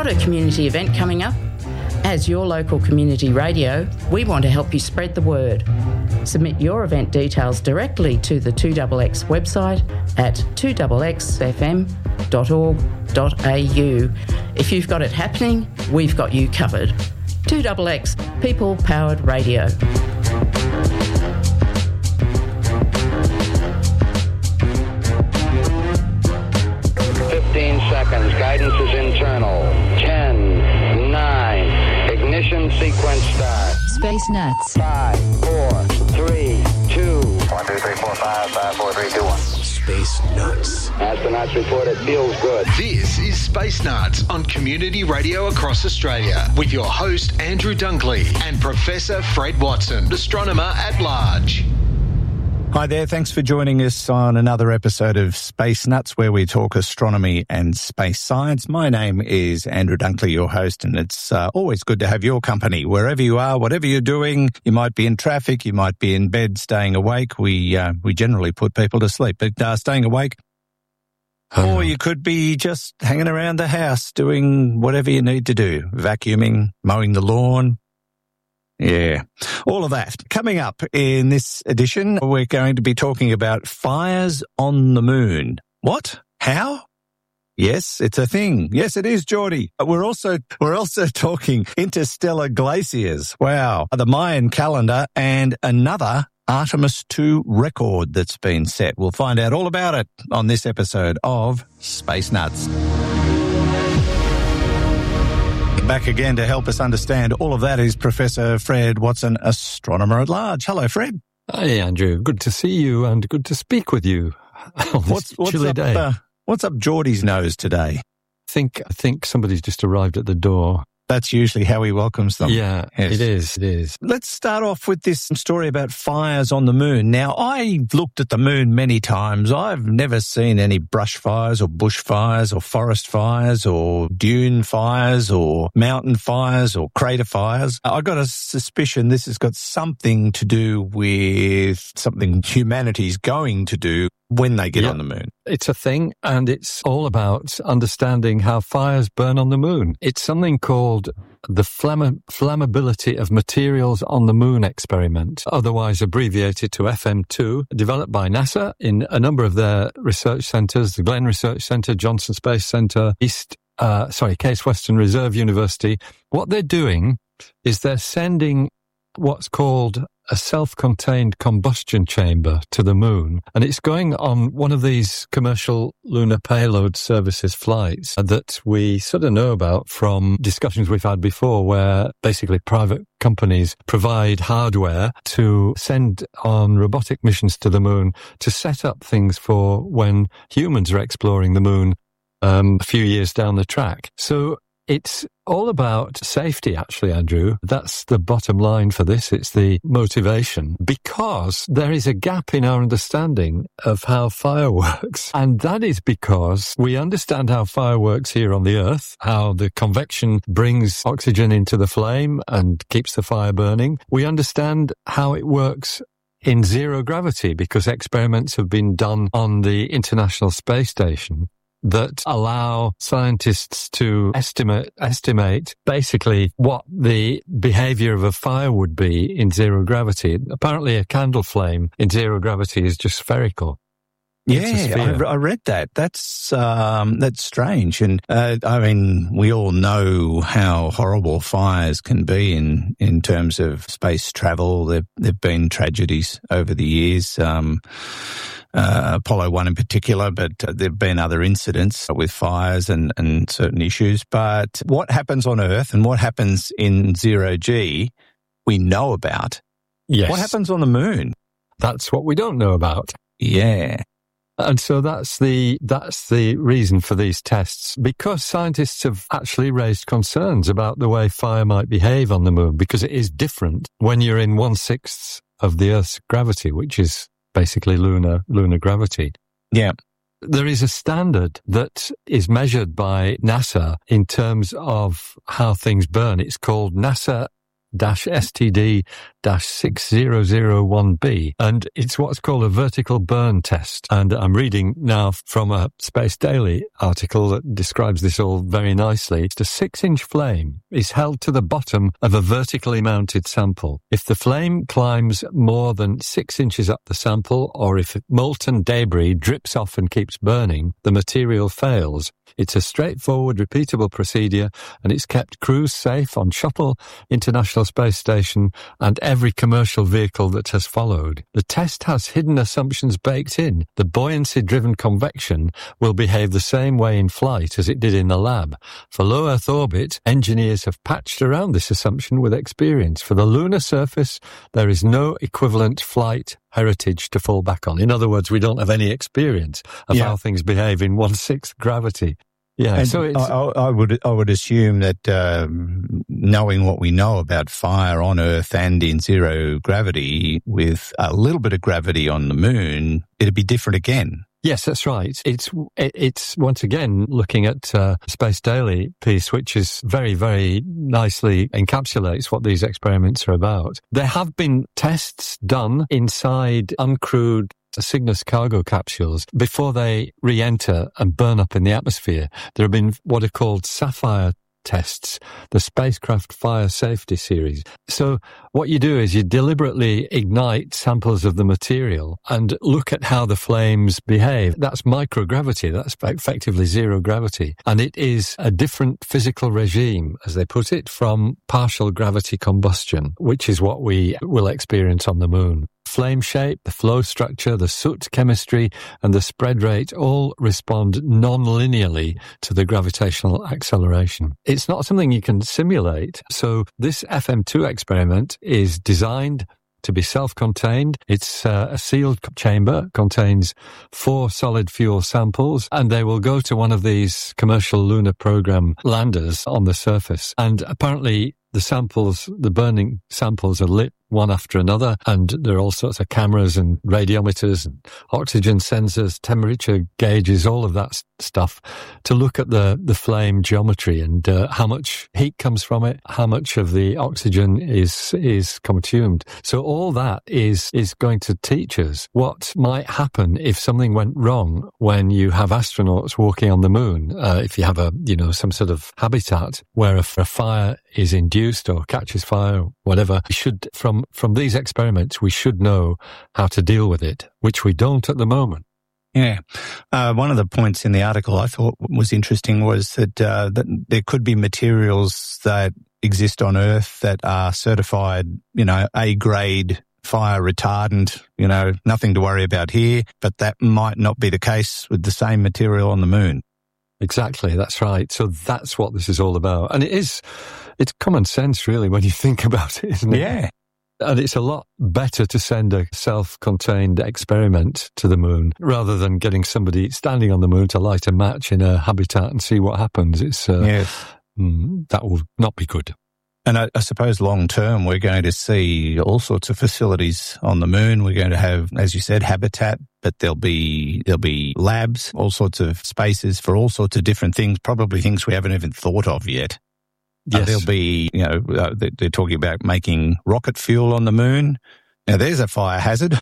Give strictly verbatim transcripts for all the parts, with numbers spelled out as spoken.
Got a community event coming up? As your local community radio, we want to help you spread the word. Submit your event details directly to the two X X website at two x x f m dot org dot a u. If you've got it happening, we've got you covered. two X X, people-powered radio. fifteen seconds. Guidance is internal. ten, nine, ignition sequence start. Space Nuts. five, four, three, two. one, two, three, four, five, five, four, three, two, one. Space Nuts. Astronauts report it feels good. This is Space Nuts on Community Radio across Australia with your host Andrew Dunkley and Professor Fred Watson, astronomer at large. Hi there, thanks for joining us on another episode of Space Nuts, where we talk astronomy and space science. My name is Andrew Dunkley, your host, and it's uh, always good to have your company. Wherever you are, whatever you're doing, you might be in traffic, you might be in bed, staying awake. We uh, we generally put people to sleep, but uh, staying awake. Or you could be just hanging around the house doing whatever you need to do, vacuuming, mowing the lawn. Yeah, all of that. Coming up in this edition, we're going to be talking about fires on the moon. What? How? Yes, it's a thing. Yes, it is, Geordie. We're also we're also talking interstellar glaciers. Wow, the Mayan calendar and another Artemis two record that's been set. We'll find out all about it on this episode of Space Nuts. Back again to help us understand all of that is Professor Fred Watson, astronomer at large. Hello, Fred. Hi, Andrew. Good to see you and good to speak with you on this what's, what's chilly up, day. Uh, what's up Geordie's nose today? I think, I think somebody's just arrived at the door. That's usually how he welcomes them. Yeah, yes. It is, it is. Let's start off with this story about fires on the moon. Now, I've looked at the moon many times. I've never seen any brush fires or bush fires or forest fires or dune fires or mountain fires or crater fires. I've got a suspicion this has got something to do with something humanity's going to do when they get yeah, on the moon. It's a thing, and it's all about understanding how fires burn on the moon. It's something called the Flamm- Flammability of Materials on the Moon experiment, otherwise abbreviated to F M two, developed by NASA in a number of their research centres, the Glenn Research Centre, Johnson Space Centre, East, uh, sorry, Case Western Reserve University. What they're doing is they're sending what's called a self-contained combustion chamber to the moon, and it's going on one of these commercial lunar payload services flights that we sort of know about from discussions we've had before, where basically private companies provide hardware to send on robotic missions to the moon to set up things for when humans are exploring the moon um, a few years down the track. So it's all about safety, actually, Andrew. That's the bottom line for this. It's the motivation, because there is a gap in our understanding of how fire works. And that is because we understand how fire works here on the Earth, how the convection brings oxygen into the flame and keeps the fire burning. We understand how it works in zero gravity, because experiments have been done on the International Space Station that allow scientists to estimate estimate basically what the behavior of a fire would be in zero gravity. Apparently a candle flame in zero gravity is just spherical. Yeah, I, I read that. That's um, that's strange. And uh, I mean, we all know how horrible fires can be in, in terms of space travel. There have been tragedies over the years. Um, Uh, Apollo one in particular, but uh, there have been other incidents with fires and, and certain issues. But what happens on Earth and what happens in zero G, we know about. Yes. What happens on the moon? That's what we don't know about. Yeah. And so that's the that's the reason for these tests, because scientists have actually raised concerns about the way fire might behave on the moon, because it is different when you're in one-sixth of the Earth's gravity, which is basically lunar lunar gravity. Yeah. There is a standard that is measured by NASA in terms of how things burn. It's called NASA S T D six zero zero one b, and it's what's called a vertical burn test. And I'm reading now from a Space Daily article that describes this all very nicely. It's a six-inch flame is held to the bottom of a vertically mounted sample. If the flame climbs more than six inches up the sample, or if molten debris drips off and keeps burning, the material fails. It's a straightforward, repeatable procedure, and it's kept crews safe on Shuttle, International Space Station, and every commercial vehicle that has followed. The test has hidden assumptions baked in. The buoyancy-driven convection will behave the same way in flight as it did in the lab. For low Earth orbit, engineers have patched around this assumption with experience. For the lunar surface, there is no equivalent flight heritage to fall back on. In other words, we don't have any experience of yeah. how things behave in one-sixth gravity. Yeah, and so it's, I, I would I would assume that um, knowing what we know about fire on Earth and in zero gravity, with a little bit of gravity on the moon, it'd be different again. Yes, that's right. It's it's once again looking at uh, Space Daily piece, which is very, very nicely encapsulates what these experiments are about. There have been tests done inside uncrewed Cygnus cargo capsules before they re-enter and burn up in the atmosphere. There have been what are called SAFFIRE tests, the Spacecraft Fire Safety Series. So what you do is you deliberately ignite samples of the material and look at how the flames behave. That's microgravity. That's effectively zero gravity. And it is a different physical regime, as they put it, from partial gravity combustion, which is what we will experience on the moon. Flame shape, the flow structure, the soot chemistry, and the spread rate all respond non-linearly to the gravitational acceleration. It's not something you can simulate. So this F M two experiment is designed to be self-contained. It's uh, a sealed chamber, contains four solid fuel samples, and they will go to one of these commercial lunar program landers on the surface. And apparently the samples, the burning samples are lit one after another, and there are all sorts of cameras and radiometers and oxygen sensors, temperature gauges, all of that stuff to look at the, the flame geometry and uh, how much heat comes from it, how much of the oxygen is is consumed. So all that is is going to teach us what might happen if something went wrong when you have astronauts walking on the moon. Uh, if you have a, you know, some sort of habitat where a, a fire is induced or catches fire or whatever, we should, from From these experiments, we should know how to deal with it, which we don't at the moment. Yeah. Uh, one of the points in the article I thought was interesting was that, uh, that there could be materials that exist on Earth that are certified, you know, A-grade fire retardant, you know, nothing to worry about here, but that might not be the case with the same material on the moon. Exactly, that's right. So that's what this is all about. And it is, it's common sense, really, when you think about it, isn't it? Yeah. And it's a lot better to send a self-contained experiment to the moon rather than getting somebody standing on the moon to light a match in a habitat and see what happens. It's uh, yes. mm, that will not be good. And I, I suppose long term, we're going to see all sorts of facilities on the moon. We're going to have, as you said, habitat, but there'll be there'll be labs, all sorts of spaces for all sorts of different things, probably things we haven't even thought of yet. Yes. Uh, there'll be, you know, uh, they're talking about making rocket fuel on the moon. Now, there's a fire hazard.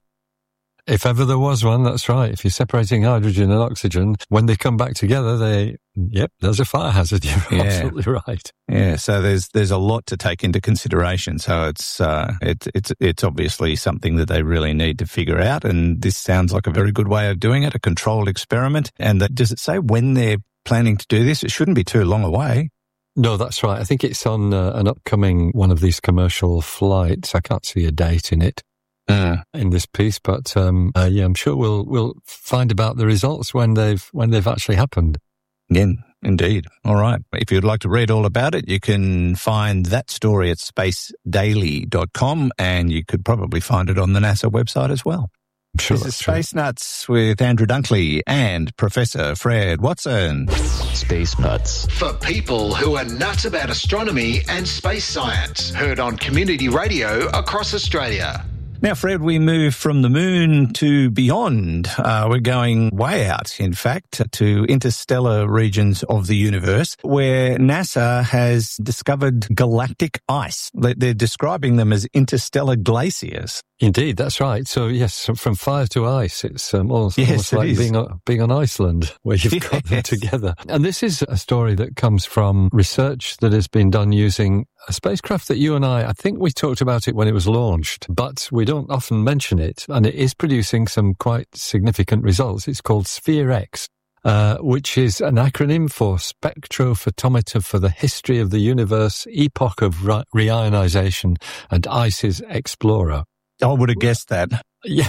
If ever there was one, that's right. If you're separating hydrogen and oxygen, when they come back together, they, yep, there's a fire hazard. You're yeah. absolutely right. Yeah, so there's there's a lot to take into consideration. So it's uh, it's it's it's obviously something that they really need to figure out. And this sounds like a very good way of doing it, a controlled experiment. And that, does it say when they're planning to do this? It shouldn't be too long away. No, that's right. I think it's on uh, an upcoming one of these commercial flights. I can't see a date in it uh. in this piece, but um, uh, yeah, I'm sure we'll we'll find about the results when they've when they've actually happened. Yeah, indeed. All right. If you'd like to read all about it, you can find that story at space daily dot com, and you could probably find it on the NASA website as well. Sure, this is Space true. Nuts with Andrew Dunkley and Professor Fred Watson. Space Nuts. For people who are nuts about astronomy and space science. Heard on community radio across Australia. Now, Fred, we move from the moon to beyond. Uh, we're going way out, in fact, to interstellar regions of the universe, where NASA has discovered galactic ice. They're describing them as interstellar glaciers. Indeed, that's right. So, yes, from fire to ice, it's um, almost, yes, almost it like is. being on, being on Iceland, where you've Yes. got them together. And this is a story that comes from research that has been done using a spacecraft that you and I, I think we talked about it when it was launched, but we don't often mention it, and it is producing some quite significant results. It's called SPHERE-X. Uh, which is an acronym for Spectrophotometer for the History of the Universe, Epoch of Re- Reionization, and ICES Explorer. I would have guessed that. Yeah.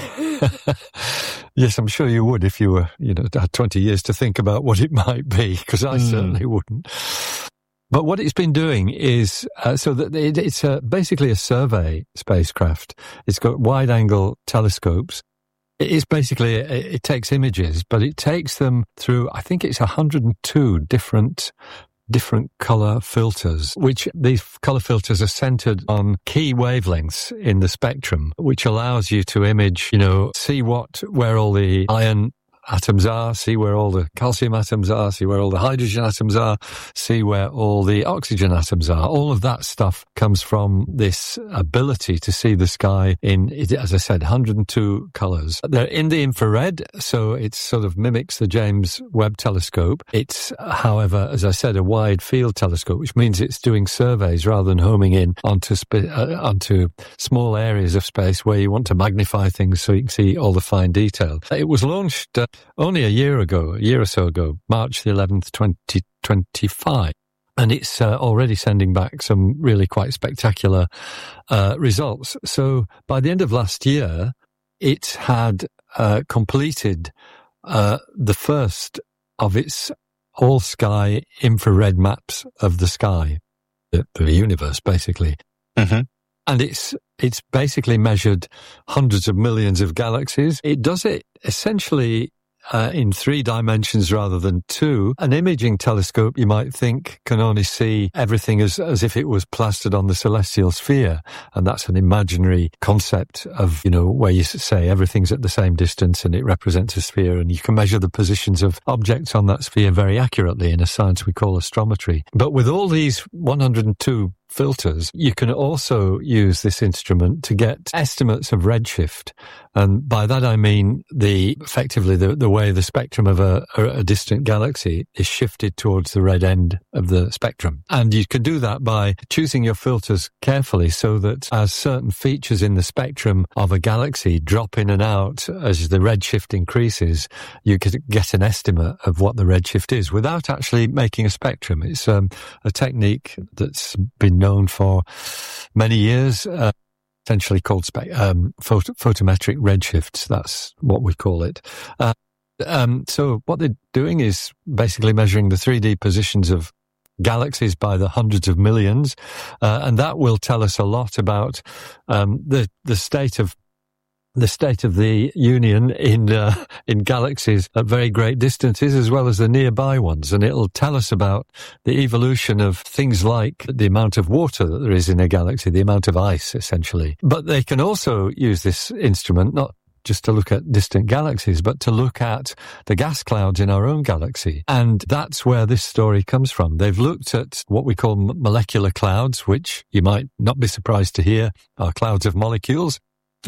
Yes, I'm sure you would if you were, you know, had twenty years to think about what it might be, because I mm. certainly wouldn't. But what it's been doing is, uh, so that it, it's a, basically a survey spacecraft. It's got wide-angle telescopes. It is basically, it, it takes images, but it takes them through, I think it's one hundred two different different color filters, which these color filters are centered on key wavelengths in the spectrum, which allows you to image, you know, see what, where all the iron atoms are, see where all the calcium atoms are, see where all the hydrogen atoms are, see where all the oxygen atoms are. All of that stuff comes from this ability to see the sky in, as I said, one hundred two colors. They're in the infrared, so it sort of mimics the James Webb Telescope. It's, however, as I said, a wide field telescope, which means it's doing surveys rather than homing in onto sp- uh, onto small areas of space where you want to magnify things so you can see all the fine detail. It was launched uh, only a year ago, a year or so ago, March the eleventh, twenty twenty-five. And it's uh, already sending back some really quite spectacular uh, results. So by the end of last year, it had uh, completed uh, the first of its all-sky infrared maps of the sky, the, the universe, basically. Mm-hmm. And it's it's basically measured hundreds of millions of galaxies. It does it essentially Uh, in three dimensions rather than two. An imaging telescope, you might think, can only see everything as, as if it was plastered on the celestial sphere. And that's an imaginary concept of, you know, where you say everything's at the same distance and it represents a sphere, and you can measure the positions of objects on that sphere very accurately in a science we call astrometry. But with all these one hundred two filters, you can also use this instrument to get estimates of redshift. And by that I mean the effectively the, the way the spectrum of a, a distant galaxy is shifted towards the red end of the spectrum. And you can do that by choosing your filters carefully so that as certain features in the spectrum of a galaxy drop in and out as the redshift increases, you could get an estimate of what the redshift is without actually making a spectrum. It's um, a technique that's been known for many years, uh, essentially called spe- um, photo- photometric redshifts. That's what we call it. Uh, um, so what they're doing is basically measuring the three D positions of galaxies by the hundreds of millions, uh, and that will tell us a lot about um, the the state of the state of the union in uh, in galaxies at very great distances as well as the nearby ones. And it'll tell us about the evolution of things like the amount of water that there is in a galaxy, the amount of ice, essentially. But they can also use this instrument not just to look at distant galaxies, but to look at the gas clouds in our own galaxy. And that's where this story comes from. They've looked at what we call molecular clouds, which you might not be surprised to hear are clouds of molecules.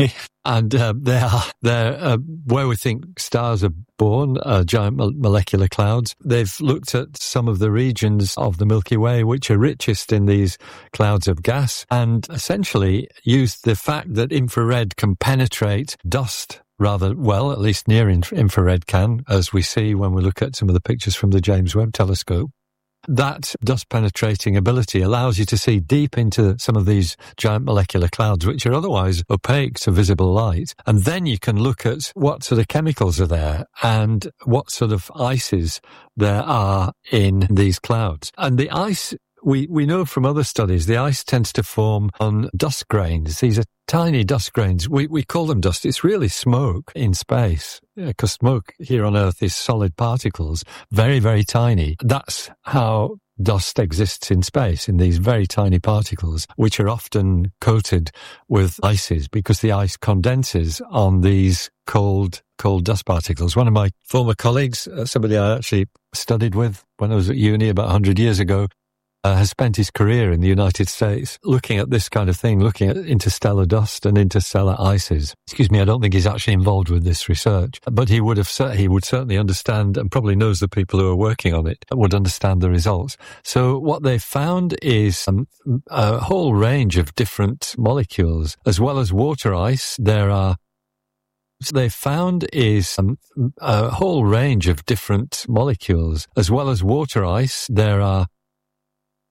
And uh, they are they're uh, where we think stars are born, uh, giant mo- molecular clouds. They've looked at some of the regions of the Milky Way which are richest in these clouds of gas, and essentially used the fact that infrared can penetrate dust rather well, at least near in- infrared can, as we see when we look at some of the pictures from the James Webb Telescope. That dust-penetrating ability allows you to see deep into some of these giant molecular clouds, which are otherwise opaque to visible light. And then you can look at what sort of chemicals are there and what sort of ices there are in these clouds. And the ice we, we know from other studies the ice tends to form on dust grains. These are tiny dust grains. We, we call them dust. It's really smoke in space, because yeah, smoke here on Earth is solid particles, very, very tiny. That's how dust exists in space, in these very tiny particles, which are often coated with ices because the ice condenses on these cold, cold dust particles. One of my former colleagues, uh, somebody I actually studied with when I was at uni about one hundred years ago, Uh, has spent his career in the United States looking at this kind of thing, looking at interstellar dust and interstellar ices. Excuse me, I don't think he's actually involved with this research, but he would have, he would certainly understand, and probably knows the people who are working on it, would understand the results. So what they found is um, a whole range of different molecules, as well as water ice. There are So they found is um, a whole range of different molecules, as well as water ice. There are